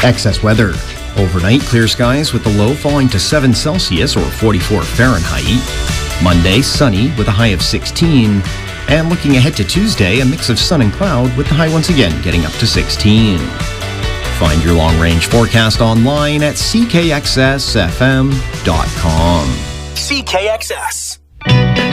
Excess weather. Overnight, clear skies with the low falling to 7 Celsius or 44 Fahrenheit. Monday, sunny with a high of 16. And looking ahead to Tuesday, a mix of sun and cloud with the high once again getting up to 16. Find your long-range forecast online at ckxsfm.com. CKXS.